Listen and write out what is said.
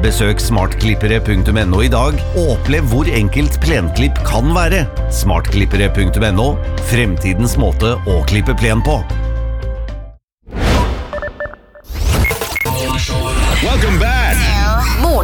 Besøk smartklippere.no I dag og opplev hvor enkelt plenklipp kan være. Smartklippere.no, fremtidens måte å klippe plen på. Welcome back.